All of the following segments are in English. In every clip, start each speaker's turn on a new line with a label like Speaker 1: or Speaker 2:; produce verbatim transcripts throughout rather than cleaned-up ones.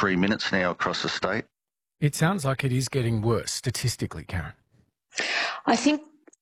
Speaker 1: three minutes now across the state.
Speaker 2: It sounds like it is getting worse statistically, Karen.
Speaker 3: I think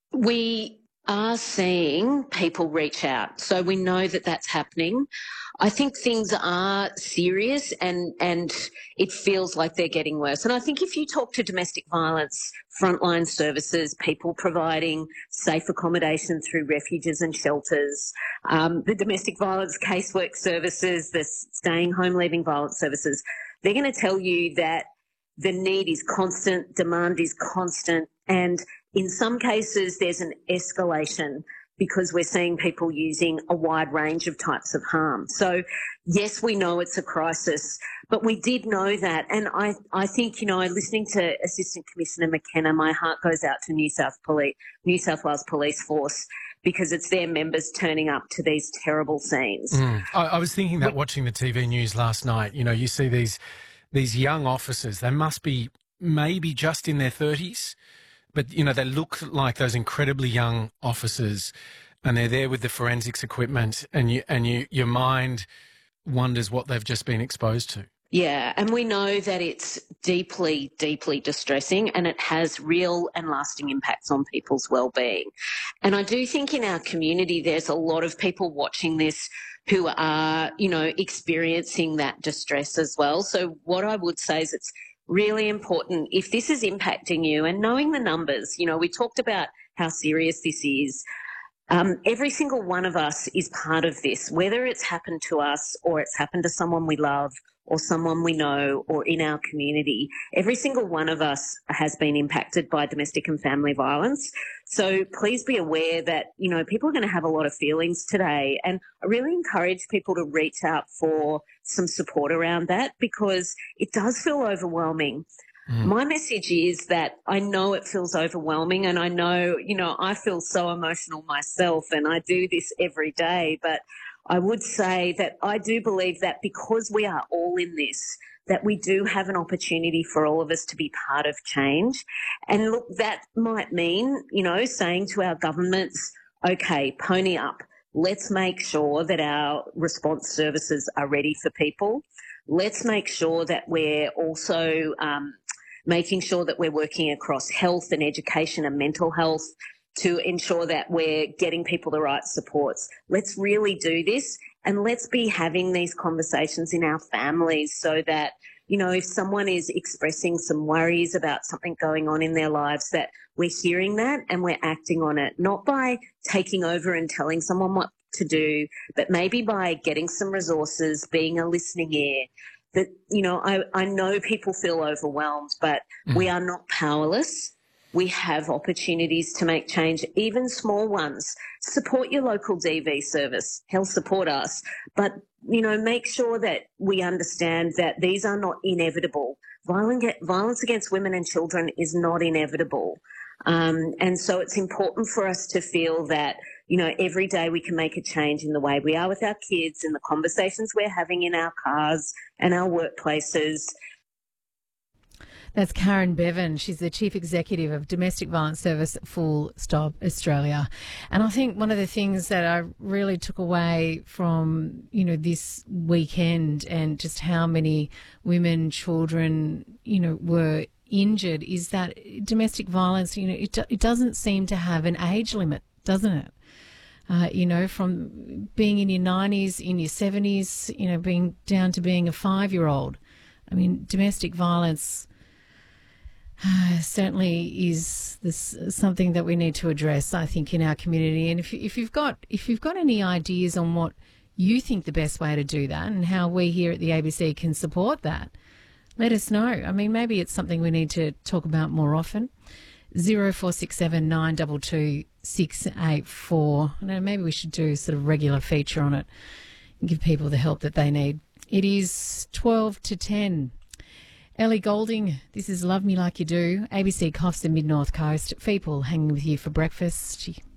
Speaker 3: we are seeing people reach out. So we know that that's happening. I think things are serious and, and it feels like they're getting worse. And I think if you talk to domestic violence frontline services, people providing safe accommodation through refuges and shelters, um, the domestic violence casework services, the staying home leaving violence services, they're going to tell you that the need is constant, demand is constant, and in some cases there's an escalation because we're seeing people using a wide range of types of harm. So, yes, we know it's a crisis, but we did know that. And I, I think, you know, listening to Assistant Commissioner McKenna, my heart goes out to New South Police, New South Wales Police Force, because it's their members turning up to these terrible scenes.
Speaker 2: Mm. I, I was thinking that we, watching the T V news last night, you know, you see these these young officers, they must be maybe just in their thirties, but, you know, they look like those incredibly young officers, and they're there with the forensics equipment, and you and you your mind wonders what they've just been exposed to.
Speaker 3: Yeah, and we know that it's deeply, deeply distressing, and it has real and lasting impacts on people's well-being. And I do think in our community there's a lot of people watching this who are, you know, experiencing that distress as well. So what I would say is it's really important, if this is impacting you, and knowing the numbers, you know, we talked about how serious this is. Um, every single one of us is part of this, whether it's happened to us or it's happened to someone we love or someone we know or in our community. Every single one of us has been impacted by domestic and family violence. So please be aware that, you know, people are going to have a lot of feelings today. And I really encourage people to reach out for some support around that, because it does feel overwhelming. Mm. My message is that I know it feels overwhelming, and I know, you know, I feel so emotional myself, and I do this every day, but I would say that I do believe that because we are all in this, that we do have an opportunity for all of us to be part of change. And look, that might mean, you know, saying to our governments, okay, pony up. Let's make sure that our response services are ready for people. Let's make sure that we're also um, making sure that we're working across health and education and mental health to ensure that we're getting people the right supports. Let's really do this, and let's be having these conversations in our families so that, you know, if someone is expressing some worries about something going on in their lives, that we're hearing that and we're acting on it, not by taking over and telling someone what to do, but maybe by getting some resources, being a listening ear. That, you know, I, I know people feel overwhelmed, but mm. we are not powerless. We have opportunities to make change, even small ones. Support your local D V service. He'll support us. But, you know, make sure that we understand that these are not inevitable. Violence against women and children is not inevitable. Um, and so it's important for us to feel that, you know, every day we can make a change in the way we are with our kids, in the conversations we're having in our cars and our workplaces.
Speaker 4: That's Karen Bevan. She's the Chief Executive of Domestic Violence Service Full Stop Australia. And I think one of the things that I really took away from, you know, this weekend and just how many women, children, you know, were injured is that domestic violence, you know, it, it doesn't seem to have an age limit, doesn't it? Uh, you know, from being in your nineties, in your seventies, you know, being down to being a five-year-old. I mean, domestic violence Uh, certainly is this something that we need to address, I think, in our community. And if, if you've got if you've got any ideas on what you think the best way to do that and how we here at the A B C can support that, let us know. I mean, maybe it's something we need to talk about more often. Zero four six seven nine two two six eight four. I know, maybe we should do sort of regular feature on it and give people the help that they need. It is twelve to ten. Ellie Golding, this is Love Me Like You Do. A B C Coffs and Mid North Coast. Feeple hanging with you for breakfast. She